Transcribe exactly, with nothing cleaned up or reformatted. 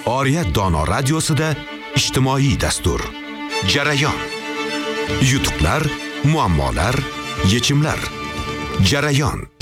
Oriyat Dono radiosida ijtimoiy dastur. Jarayon. Yutuqlar, muammolar, yechimlar. Jarayon.